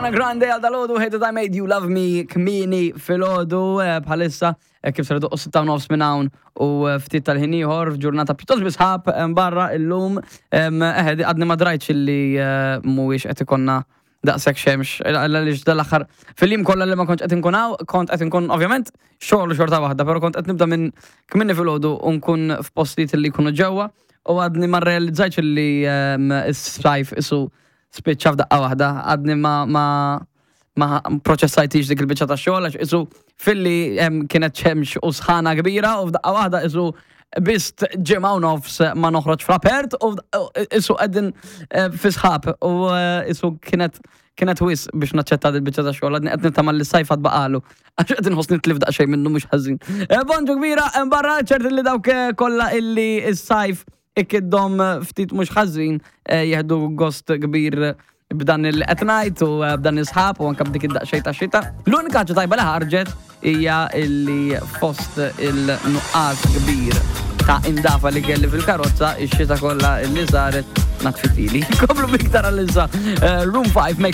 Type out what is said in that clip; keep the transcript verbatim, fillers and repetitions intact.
Ariana Grande għal dal-ħodu Hate That I Made You Love Me kmini fil-ħodu bħalissa kif sardu u sitta u nofs minn hawn u ftit tal-ħin ieħor f'ġurnata pjuttost bisħab barra illum eħed għadni ma drajtx illi mhuwiex qed ikonna daqshekk xemx għaliex dal-aħħar fil-jiem kollha li ma kontx qed inkun hawn kont qed inkun ovvjament xogħol xorta waħda, però kont qed nibda minn kmini fil-ħodu u nkun f'postijiet li jkunu ġewwa u għadni ma rrealizzajtx illi s-sajf isu spiċċa f'daqqa waħda, għadni ma ma ma proċessajtix dik il-biċċa ta' xogħol għax isu filli kienet xemx u sħana kbira u f'daqqa waħda isu bist ġimgħa u nofs ma noħroġ f'rapert u isu qegħdin fi sħab u isu kienet kienet wis biex naċċetta dil-biċċa ta' xogħol għadni qed nitama' li s-sajf għad baqalu għax qed inħoss nitlif daqsxejn minnu mhux ħażin. Bonġu kbira barra ċert li dawk kollha illi s-sajf ikkiddhom ftit mhux ħażin jieħdu gost kbir b'dan il-at night u b'dan is-sħab u anke b'dik id-daqsxejn tax-xita. L-unika ħaġa tajba li ħarġet hija illi fost il-nuqqas kbir ta' indafa li kelli fil-karozza ix-xita kollha illi saret natfitili. Komplu biktar għal-issa Room five make